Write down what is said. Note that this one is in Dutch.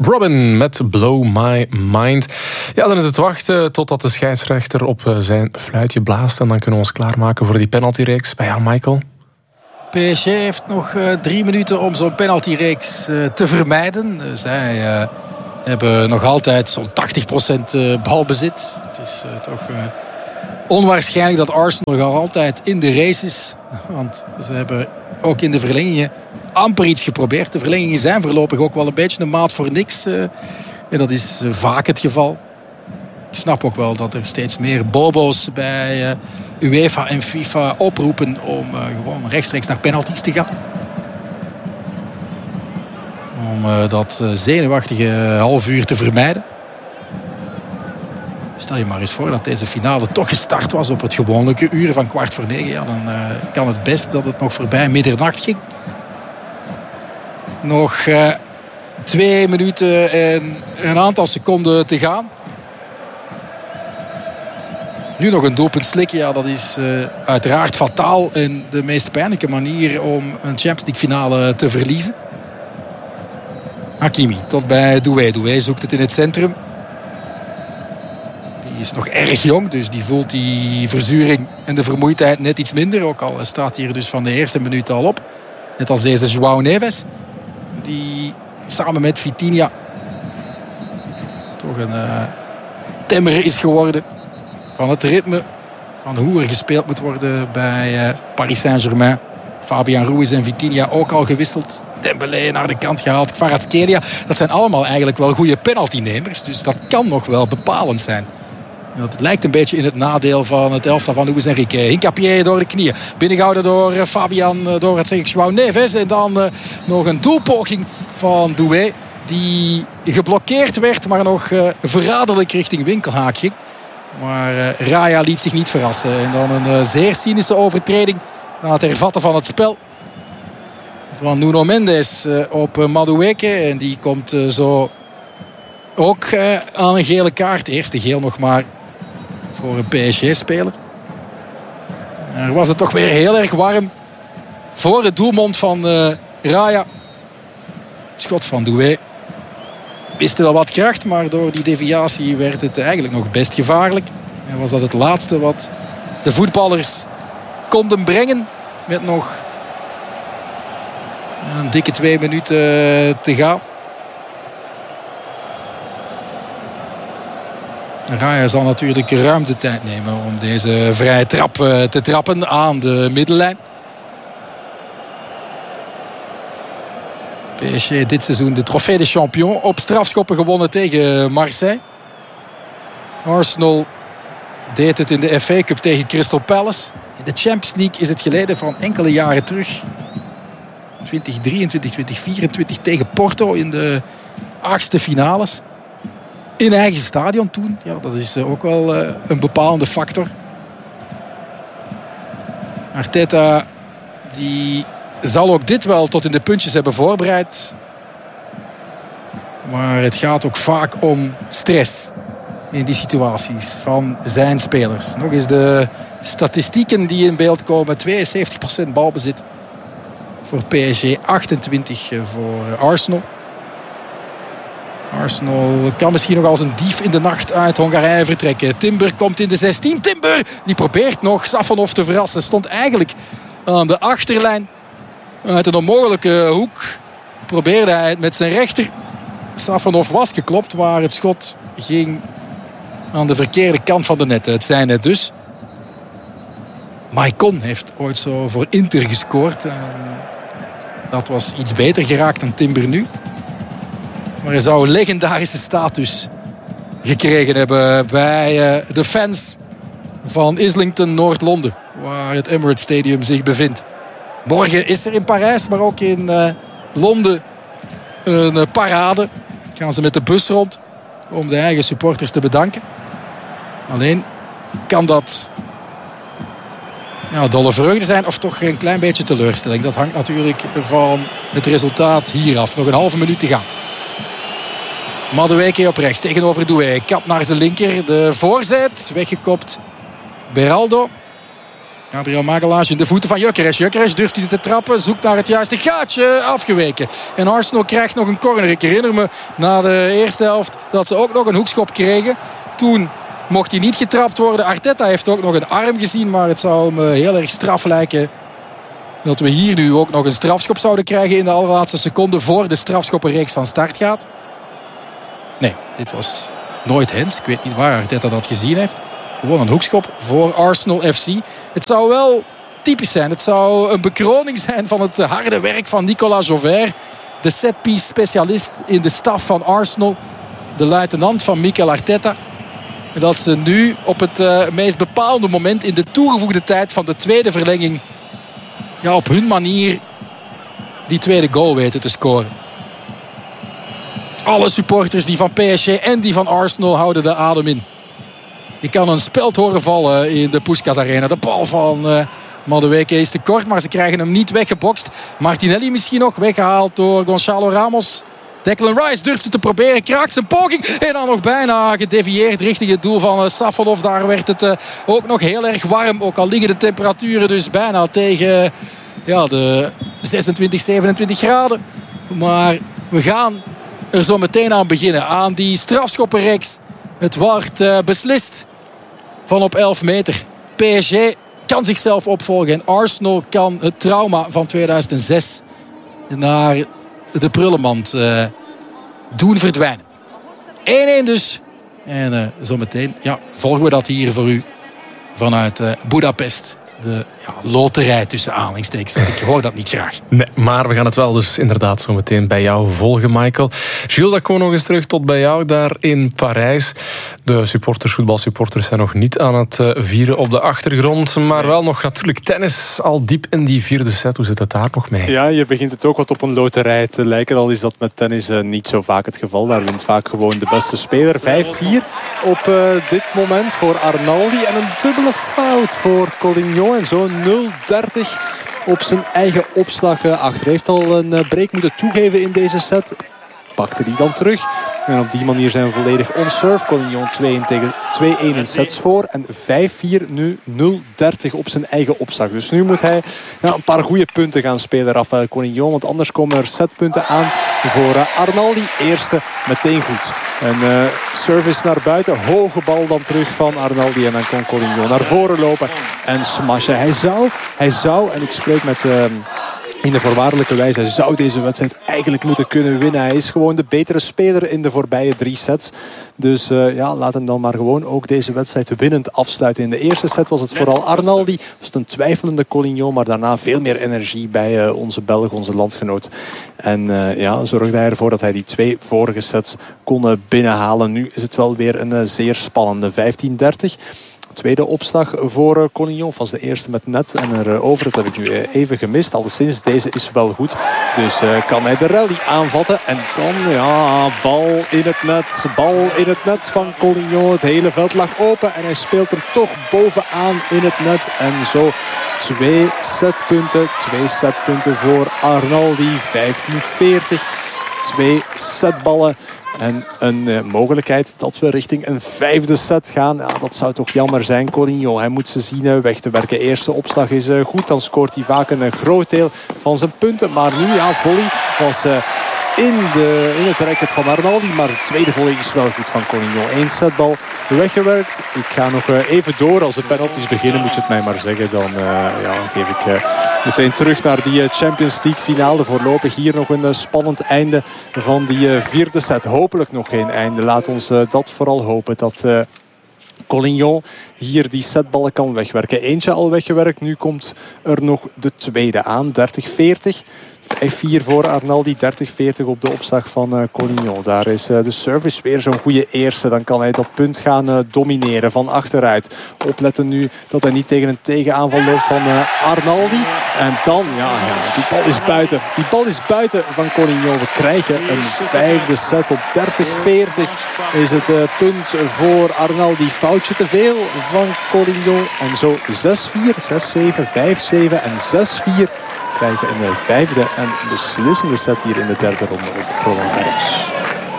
Robin met Blow My Mind. Ja, dan is het wachten totdat de scheidsrechter op zijn fluitje blaast. En dan kunnen we ons klaarmaken voor die penaltyreeks. Bij jou, Michael. PSG heeft nog 3 minuten om zo'n penaltyreeks te vermijden. Zij hebben nog altijd zo'n 80% balbezit. Het is toch onwaarschijnlijk dat Arsenal nog altijd in de race is. Want ze hebben ook in de verlengingen amper iets geprobeerd. De verlengingen zijn voorlopig ook wel een beetje een maat voor niks. En dat is vaak het geval. Ik snap ook wel dat er steeds meer bobo's bij UEFA en FIFA oproepen om gewoon rechtstreeks naar penalties te gaan. Om dat zenuwachtige half uur te vermijden. Stel je maar eens voor dat deze finale toch gestart was op het gewone uur van 9:15. Ja, dan kan het best dat het nog voorbij middernacht ging. Nog 2 minuten en een aantal seconden te gaan. Nu nog een doelpunt slikken. Ja, dat is uiteraard fataal. En de meest pijnlijke manier om een Champions League finale te verliezen. Hakimi tot bij Doué. Doué zoekt het in het centrum. Die is nog erg jong. Dus die voelt die verzuring en de vermoeidheid net iets minder. Ook al staat hier dus van de eerste minuut al op. Net als deze João Neves. Die samen met Vitinha toch een temmer is geworden van het ritme van hoe er gespeeld moet worden bij Paris Saint-Germain. Fabian Ruiz en Vitinha ook al gewisseld. Dembélé naar de kant gehaald. Kvaratskhelia. Dat zijn allemaal eigenlijk wel goede penaltynemers. Dus dat kan nog wel bepalend zijn. Het lijkt een beetje in het nadeel van het elftal van Luis Enrique. Hincapié door de knieën. Binnengehouden door Fabian, door het zeggen João Neves. En dan nog een doelpoging van Doué. Die geblokkeerd werd, maar nog verraderlijk richting Winkelhaak ging. Maar Raya liet zich niet verrassen. En dan een zeer cynische overtreding na het hervatten van het spel van Nuno Mendes op Madueke. En die komt zo ook aan een gele kaart. Eerste geel nog maar voor een PSG-speler. Er was het toch weer heel erg warm voor het doelmond van Raya. Het schot van Doué wist wel wat kracht, maar door die deviatie werd het eigenlijk nog best gevaarlijk. En was dat het laatste wat de voetballers konden brengen met nog een dikke 2 minuten te gaan. Raya zal natuurlijk ruim de tijd nemen om deze vrije trap te trappen aan de middenlijn. PSG dit seizoen de Trophée des Champions op strafschoppen gewonnen tegen Marseille. Arsenal deed het in de FA Cup tegen Crystal Palace. In de Champions League is het geleden van enkele jaren terug. 2023, 2024 tegen Porto in de 8e finales. In eigen stadion toen. Ja, dat is ook wel een bepalende factor. Arteta die zal ook dit wel tot in de puntjes hebben voorbereid. Maar het gaat ook vaak om stress in die situaties van zijn spelers. Nog eens de statistieken die in beeld komen. 72% balbezit voor PSG, 28 voor Arsenal. Arsenal kan misschien nog als een dief in de nacht uit Hongarije vertrekken. Timber komt in de 16. Timber die probeert nog Safonov te verrassen. Stond eigenlijk aan de achterlijn. Uit een onmogelijke hoek probeerde hij het met zijn rechter. Safonov was geklopt, maar het schot ging aan de verkeerde kant van de net. Het zijn net dus. Maicon heeft ooit zo voor Inter gescoord. Dat was iets beter geraakt dan Timber nu. Maar hij zou een legendarische status gekregen hebben bij de fans van Islington, Noord-Londen. Waar het Emirates Stadium zich bevindt. Morgen is er in Parijs, maar ook in Londen een parade. Gaan ze met de bus rond om de eigen supporters te bedanken. Alleen kan dat dolle vreugde zijn of toch een klein beetje teleurstelling. Dat hangt natuurlijk van het resultaat hier af. Nog een halve minuut te gaan. Madueke op rechts tegenover Doué. Kap naar zijn linker. De voorzet. Weggekopt. Beraldo. Gabriel Magalhaes in de voeten van Gyökeres. Gyökeres durft hij te trappen. Zoekt naar het juiste gaatje. Afgeweken. En Arsenal krijgt nog een corner. Ik herinner me na de eerste helft dat ze ook nog een hoekschop kregen. Toen mocht hij niet getrapt worden. Arteta heeft ook nog een arm gezien. Maar het zou me heel erg straf lijken dat we hier nu ook nog een strafschop zouden krijgen in de allerlaatste seconde voor de strafschoppenreeks van start gaat. Nee, dit was nooit hens. Ik weet niet waar Arteta dat gezien heeft. Gewoon een hoekschop voor Arsenal FC. Het zou wel typisch zijn. Het zou een bekroning zijn van het harde werk van Nicolas Jauvert. De setpiece specialist in de staf van Arsenal. De luitenant van Mikel Arteta. En dat ze nu op het meest bepalende moment in de toegevoegde tijd van de tweede verlenging op hun manier die tweede goal weten te scoren. Alle supporters die van PSG en die van Arsenal houden de adem in. Je kan een speld horen vallen in de Puskás Arena. De bal van Madueke is te kort, maar ze krijgen hem niet weggebokst. Martinelli misschien nog weggehaald door Gonçalo Ramos. Declan Rice durft het te proberen, kraakt zijn poging. En dan nog bijna gedevieerd richting het doel van Safonov. Daar werd het ook nog heel erg warm. Ook al liggen de temperaturen dus bijna tegen de 26, 27 graden. Maar we gaan er zo meteen aan beginnen. Aan die strafschoppenreeks. Het wordt beslist van op 11 meter. PSG kan zichzelf opvolgen. En Arsenal kan het trauma van 2006 naar de prullenmand doen verdwijnen. 1-1 dus. En zometeen volgen we dat hier voor u vanuit Budapest. De loterij tussen aanhalingstekens. Ik hoor dat niet graag. Nee, maar we gaan het wel dus inderdaad zo meteen bij jou volgen, Michael. Gilles, dat komen nog eens terug tot bij jou daar in Parijs. De voetbalsupporters zijn nog niet aan het vieren op de achtergrond. Maar wel nog natuurlijk tennis al diep in die vierde set. Hoe zit het daar nog mee? Ja, je begint het ook wat op een loterij te lijken. Al is dat met tennis niet zo vaak het geval. Daar wint vaak gewoon de beste speler. 5-4 op dit moment voor Arnaldi. En een dubbele fout voor Collignon. En zo 0-30 op zijn eigen opslag achter. Hij heeft al een break moeten toegeven in deze set. Pakte die dan terug. En op die manier zijn we volledig on-serve. Collignon 2-1 in sets voor. En 5-4 nu 0-30 op zijn eigen opslag. Dus nu moet hij een paar goede punten gaan spelen, Rafael Collignon. Want anders komen er setpunten aan voor Arnaldi. Eerste meteen goed. Een service naar buiten. Hoge bal dan terug van Arnaldi. En dan kon Collignon naar voren lopen en smashen. Hij zou, en ik spreek met in de voorwaardelijke wijze, hij zou deze wedstrijd eigenlijk moeten kunnen winnen. Hij is gewoon de betere speler in de voorbije 3 sets. Dus laat hem dan maar gewoon ook deze wedstrijd winnend afsluiten. In de eerste set was het vooral Arnaldi. Was het een twijfelende Collignon, maar daarna veel meer energie bij onze Belg, onze landgenoot. En zorgde hij ervoor dat hij die 2 vorige sets kon binnenhalen. Nu is het wel weer een zeer spannende 15-30. Tweede opslag voor Collignon. Was de eerste met net en erover. Dat heb ik nu even gemist. Alleszins, deze is wel goed. Dus kan hij de rally aanvatten. En dan, bal in het net. Bal in het net van Collignon. Het hele veld lag open. En hij speelt hem toch bovenaan in het net. En zo 2 setpunten voor Arnaldi. 15-40. 2 setballen. En een mogelijkheid dat we richting een 5e set gaan. Ja, dat zou toch jammer zijn. Collignon, hij moet ze zien weg te werken. Eerste opslag is goed. Dan scoort hij vaak een groot deel van zijn punten. Maar nu, volley was in het racket van Arnaldi. Maar de tweede volley is wel goed van Collignon. 1 setbal weggewerkt. Ik ga nog even door. Als de penalties beginnen, moet je het mij maar zeggen. Dan geef ik meteen terug naar die Champions League finale. Voorlopig hier nog een spannend einde van die 4e set. Hopelijk nog geen einde. Laat ons dat vooral hopen. Dat Collignon hier die setballen kan wegwerken. Eentje al weggewerkt. Nu komt er nog de tweede aan. 30-40. 5-4 voor Arnaldi, 30-40 op de opslag van Collignon. Daar is de service weer zo'n goede eerste. Dan kan hij dat punt gaan domineren van achteruit. Opletten nu dat hij niet tegen een tegenaanval loopt van Arnaldi. En dan, die bal is buiten. Die bal is buiten van Collignon. We krijgen een 5e set op 30-40. Is het punt voor Arnaldi. Foutje te veel van Collignon. En zo 6-4, 6-7, 5-7 en 6-4. Krijgen een 5e en beslissende set hier in de 3e ronde op Roland Garros.